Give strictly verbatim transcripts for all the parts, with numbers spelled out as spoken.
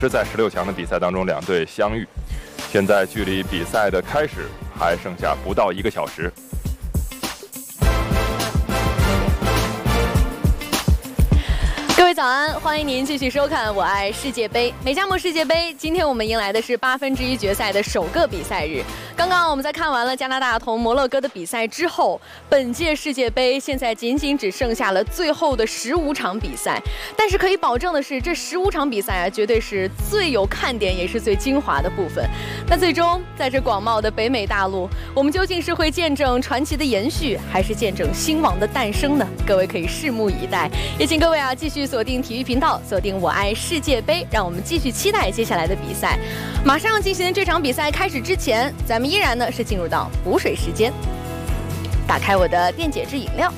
是在十六强的比赛当中，两队相遇。现在距离比赛的开始还剩下不到一个小时。 各位早安，欢迎您继续收看《我爱世界杯》美加墨世界杯。今天我们迎来的是八分之一决赛的首个比赛日。刚刚我们在看完了加拿大同摩洛哥的比赛之后，本届世界杯现在仅仅只剩下了最后的十五场比赛。但是可以保证的是，这十五场比赛啊，绝对是最有看点也是最精华的部分。那最终在这广袤的北美大陆，我们究竟是会见证传奇的延续，还是见证新王的诞生呢？各位可以拭目以待。也请各位啊继续锁定体育频道，锁定我爱世界杯，让我们继续期待接下来的比赛。马上进行的这场比赛开始之前，咱们依然呢是进入到补水时间。打开我的电解质饮料，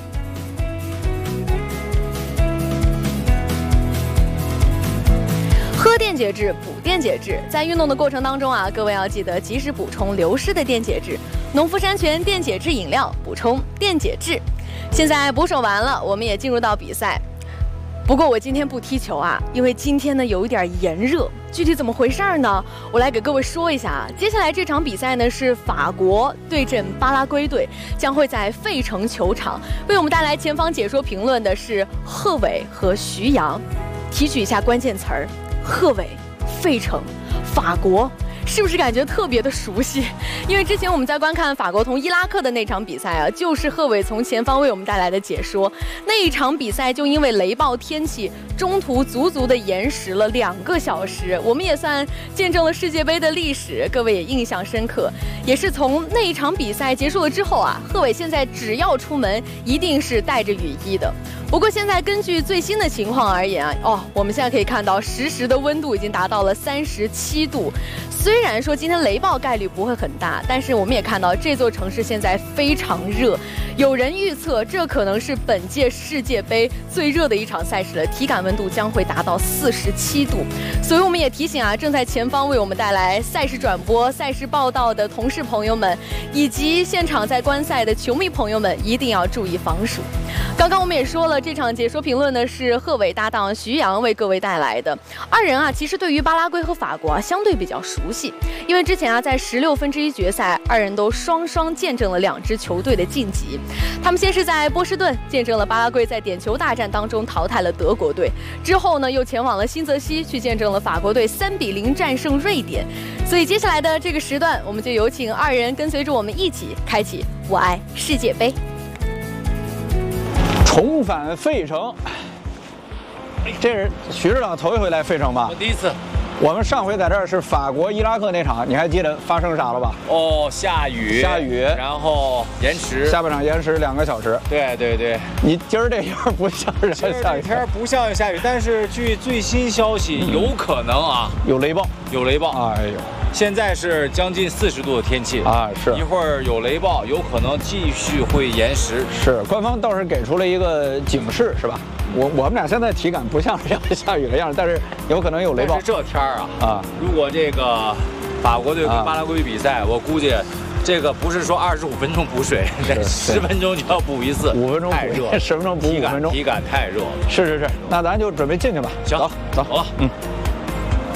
喝电解质补电解质。在运动的过程当中啊，各位要记得及时补充流失的电解质。农夫山泉电解质饮料补充电解质。现在补手完了，我们也进入到比赛。 不过我今天不踢球啊，因为今天呢有一点炎热。具体怎么回事呢？我来给各位说一下啊。接下来这场比赛呢是法国对阵巴拉圭队，将会在费城球场。为我们带来前方解说评论的是贺炜和徐阳。提取一下关键词儿：贺炜、费城、法国。 是不是感觉特别的熟悉？因为之前我们在观看法国同伊拉克的那场比赛啊，就是贺炜从前方为我们带来的解说。那一场比赛就因为雷暴天气，中途足足的延时了两个小时。我们也算见证了世界杯的历史，各位也印象深刻。也是从那一场比赛结束了之后啊，贺炜现在只要出门一定是带着雨衣的。 不过现在根据最新的情况而言啊，哦，我们现在可以看到实时的温度已经达到了三十七度。虽然说今天雷暴概率不会很大，但是我们也看到这座城市现在非常热。有人预测这可能是本届世界杯最热的一场赛事了，体感温度将会达到四十七度。所以我们也提醒啊，正在前方为我们带来赛事转播、赛事报道的同事朋友们，以及现场在观赛的球迷朋友们，一定要注意防暑。刚刚我们也说了。 这场解说评论呢是贺炜搭档徐阳为各位带来的。二人啊，其实对于巴拉圭和法国啊相对比较熟悉，因为之前啊在十六分之一决赛，二人都双双见证了两支球队的晋级。他们先是在波士顿见证了巴拉圭在点球大战当中淘汰了德国队，之后呢又前往了新泽西去见证了法国队三比零战胜瑞典。所以接下来的这个时段，我们就有请二人跟随着我们一起开启我爱世界杯。 重返费城，这是徐指导头一回来费城吧？ 我第一次。 我们上回在这儿是法国伊拉克那场，你还记得发生啥了吧？ 哦，下雨， 下雨， 然后延迟， 下半场延迟两个小时。 对对对， 你今儿这天不像是下雨天，不像下雨，但是据最新消息，有可能啊， 有雷暴， 有雷暴。 哎呦！ 现在是将近四十度的天气啊，是一会儿有雷暴，有可能继续会延时。 是，官方倒是给出了一个警示，是吧？我我们俩现在体感不像是要下雨的样子，但是有可能有雷暴。 但是这天儿啊啊， 如果这个法国队跟巴拉圭比赛，啊、我估计这个不是说二十五分钟补水，十分钟就要补一次， 五分钟太热， 十分钟补五分钟， 体感太热了。 是是是，那咱就准备进去吧。 行， 走走走了， 嗯。